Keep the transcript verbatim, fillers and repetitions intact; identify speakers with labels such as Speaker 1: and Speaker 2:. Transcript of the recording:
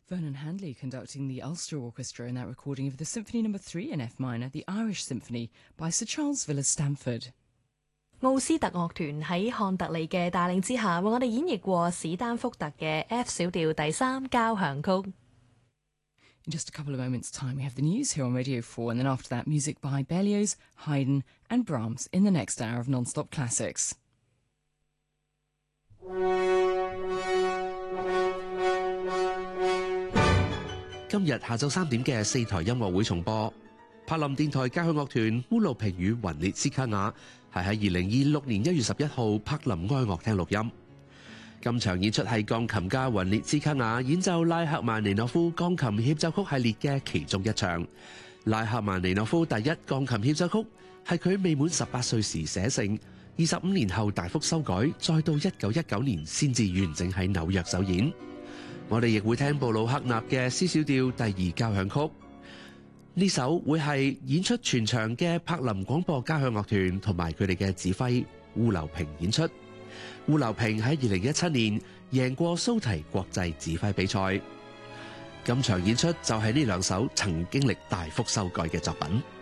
Speaker 1: Vernon Handley conducting the Ulster Orchestra in that recording of the Symphony Number Three in F minor, the Irish Symphony by Sir Charles Villiers-Stanford。
Speaker 2: 奧斯特樂團喺漢特利嘅帶領之下，為我哋演繹過史丹福特嘅 F 小調第三交響曲。
Speaker 1: In just a couple of moments' time, we have the news here on Radio four, and then after that, music by Berlioz, Haydn and Brahms in the next hour of Non-Stop Classics.
Speaker 3: 今日下晝三點嘅四台音樂會重播，柏林電台交響樂團烏魯平與雲列斯卡雅係喺二零二六年一月十一號柏林愛樂廳錄音。今場演出係鋼琴家雲列斯卡雅演奏拉赫曼尼諾夫鋼琴協奏曲系列嘅其中一場。拉赫曼尼諾夫第一鋼琴協奏曲係佢未滿十八歲時寫成，二十五年後大幅修改，再到一九一九年先至完整喺紐約首演。我哋亦會聽布魯克納嘅 C 小調第二交響曲，呢首會係演出全場嘅柏林廣播交響樂團同埋佢哋嘅指揮烏流平演出。烏流平喺二零一七年贏過蘇提國際指揮比賽，今場演出就係呢兩首曾經歷大幅修改嘅作品。